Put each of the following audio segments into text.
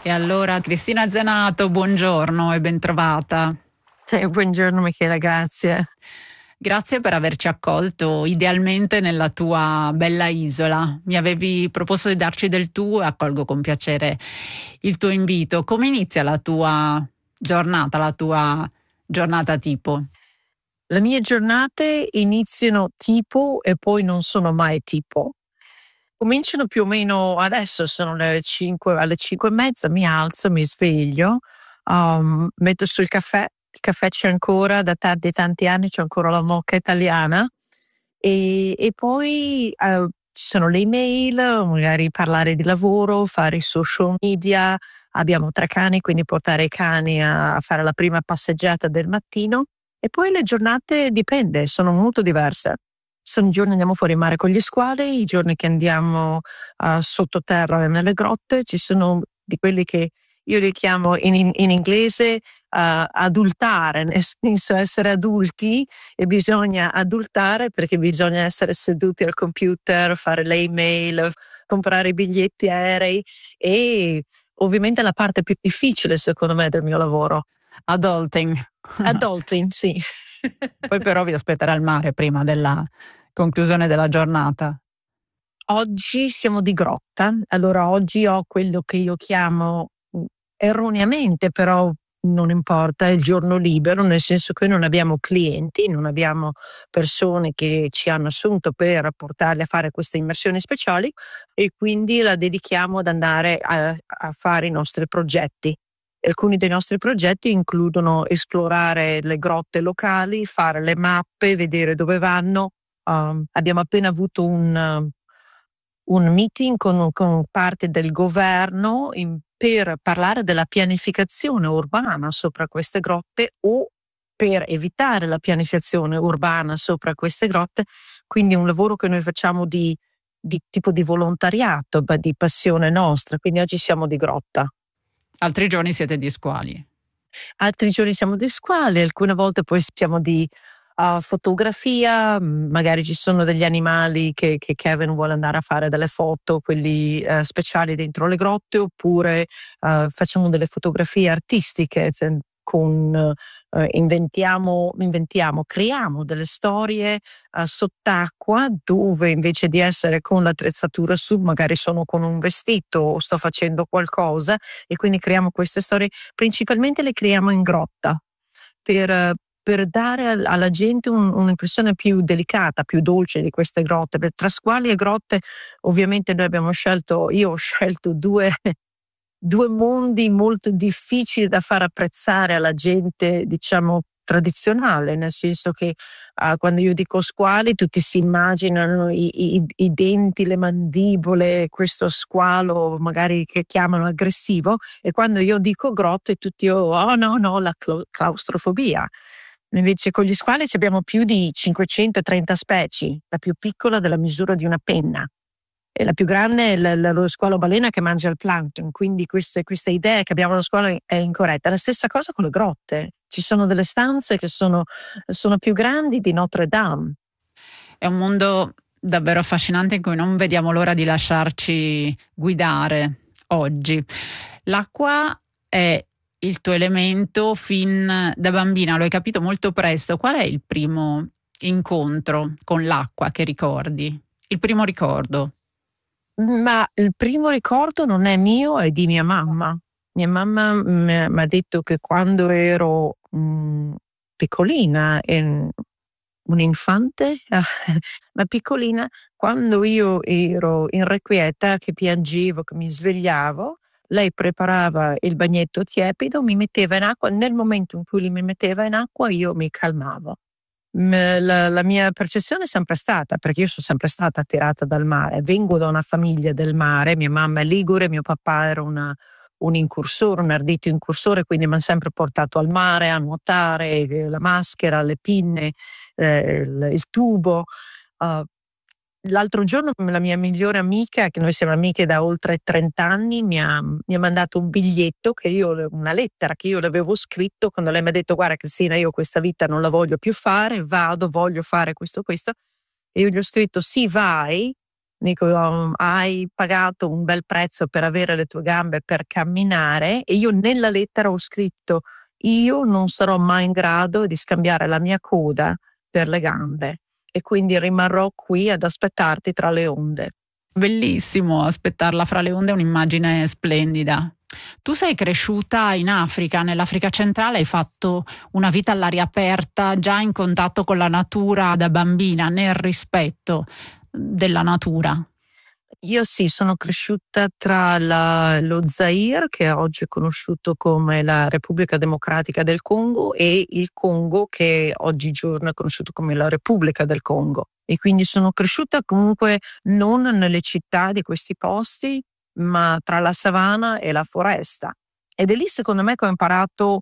E allora Cristina Zanato, buongiorno e bentrovata. Buongiorno Michela, grazie. Grazie per averci accolto idealmente nella tua bella isola. Mi avevi proposto di darci del tu e accolgo con piacere il tuo invito. Come inizia la tua giornata tipo? Le mie giornate iniziano tipo e poi non sono mai tipo. Cominciano più o meno adesso, sono le 5, alle 5:30, mi alzo, mi sveglio, metto sul caffè. Il caffè c'è ancora, da tanti anni c'è ancora la moka italiana e poi ci sono le email, magari parlare di lavoro, fare i social media. Abbiamo 3 cani, quindi portare i cani a fare la prima passeggiata del mattino. E poi le giornate dipende, sono molto diverse. Sono i giorni andiamo fuori in mare con gli squali, i giorni che andiamo sottoterra nelle grotte. Ci sono di quelli che io li chiamo in inglese adultare, nel senso essere adulti, e bisogna adultare perché bisogna essere seduti al computer, fare le email, comprare i biglietti aerei e ovviamente la parte più difficile secondo me del mio lavoro. Adulting. Adulting, sì. Poi però vi aspetterà il mare prima della conclusione della giornata. Oggi siamo di grotta, allora oggi ho quello che io chiamo erroneamente, però non importa, il giorno libero, nel senso che non abbiamo clienti, non abbiamo persone che ci hanno assunto per portarli a fare queste immersioni speciali e quindi la dedichiamo ad andare a fare i nostri progetti. Alcuni dei nostri progetti includono esplorare le grotte locali, fare le mappe, vedere dove vanno. Abbiamo appena avuto un meeting con parte del governo per parlare della pianificazione urbana sopra queste grotte o per evitare la pianificazione urbana sopra queste grotte. Quindi un lavoro che noi facciamo di tipo di volontariato, di passione nostra. Quindi oggi siamo di grotta. Altri giorni siete di squali. Altri giorni siamo di squali, alcune volte poi siamo di fotografia, magari ci sono degli animali che Kevin vuole andare a fare delle foto, quelli speciali dentro le grotte, oppure facciamo delle fotografie artistiche, cioè creiamo delle storie sott'acqua dove invece di essere con l'attrezzatura su, magari sono con un vestito o sto facendo qualcosa e quindi creiamo queste storie. Principalmente le creiamo in grotta per dare alla gente un'impressione più delicata, più dolce di queste grotte. Tra squali e grotte, ovviamente io ho scelto due mondi molto difficili da far apprezzare alla gente, diciamo, tradizionale, nel senso che quando io dico squali tutti si immaginano i denti, le mandibole, questo squalo magari che chiamano aggressivo, e quando io dico grotte tutti oh no, la claustrofobia. Invece con gli squali abbiamo più di 530 specie, la più piccola della misura di una penna. E la più grande è lo squalo balena che mangia il plankton, quindi questa idea che abbiamo lo squalo è incorretta. La stessa cosa con le grotte. Ci sono delle stanze che sono più grandi di Notre Dame. È un mondo davvero affascinante in cui non vediamo l'ora di lasciarci guidare oggi. L'acqua è il tuo elemento fin da bambina, lo hai capito molto presto. Qual è il primo incontro con l'acqua che ricordi? Il primo ricordo? Ma il primo ricordo non è mio, è di mia mamma. Mia mamma mi ha detto che quando ero piccolina, un infante, ma piccolina, quando io ero irrequieta, che piangevo, che mi svegliavo, lei preparava il bagnetto tiepido, mi metteva in acqua. Nel momento in cui mi metteva in acqua, io mi calmavo. La mia percezione è sempre stata, perché io sono sempre stata attirata dal mare, vengo da una famiglia del mare, mia mamma è ligure, mio papà era un incursore, un ardito incursore, quindi mi hanno sempre portato al mare a nuotare, la maschera, le pinne, il tubo. Uh, L'altro giorno la mia migliore amica, che noi siamo amiche da oltre 30 anni, mi ha mandato un biglietto, una lettera che io le avevo scritto quando lei mi ha detto: guarda Cristina, io questa vita non la voglio più fare, voglio fare questo. E io gli ho scritto: sì, vai, Dico, hai pagato un bel prezzo per avere le tue gambe per camminare, e io nella lettera ho scritto: io non sarò mai in grado di scambiare la mia coda per le gambe, e quindi rimarrò qui ad aspettarti tra le onde. Bellissimo, aspettarla fra le onde è un'immagine splendida. Tu sei cresciuta in Africa, nell'Africa centrale, hai fatto una vita all'aria aperta, già in contatto con la natura da bambina, nel rispetto della natura. Io sì, sono cresciuta tra lo Zaire, che oggi è conosciuto come la Repubblica Democratica del Congo, e il Congo, che oggigiorno è conosciuto come la Repubblica del Congo. E quindi sono cresciuta comunque non nelle città di questi posti, ma tra la savana e la foresta. Ed è lì, secondo me, che ho imparato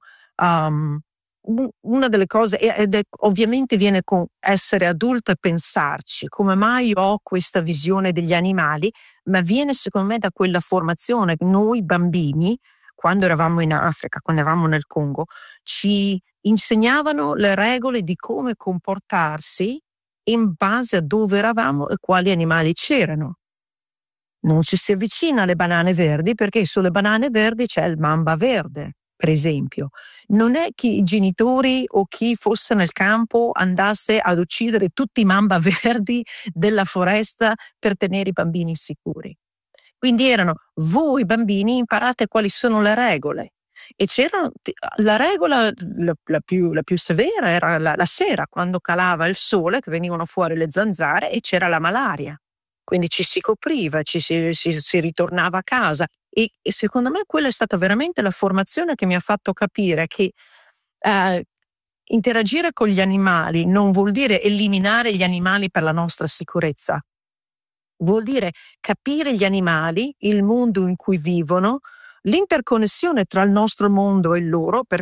una delle cose, ed è, ovviamente viene con essere adulto e pensarci come mai ho questa visione degli animali, ma viene secondo me da quella formazione. Noi bambini, quando eravamo in Africa, quando eravamo nel Congo, ci insegnavano le regole di come comportarsi in base a dove eravamo e quali animali c'erano. Non ci si avvicina alle banane verdi perché sulle banane verdi c'è il mamba verde, per esempio. Non è che i genitori o chi fosse nel campo andasse ad uccidere tutti i mamba verdi della foresta per tenere i bambini sicuri. Quindi erano: voi bambini imparate quali sono le regole. E c'era la regola la più severa era la sera, quando calava il sole, che venivano fuori le zanzare e c'era la malaria. Quindi ci si copriva, si ritornava a casa. E secondo me quella è stata veramente la formazione che mi ha fatto capire che interagire con gli animali non vuol dire eliminare gli animali per la nostra sicurezza. Vuol dire capire gli animali, il mondo in cui vivono, l'interconnessione tra il nostro mondo e il loro, per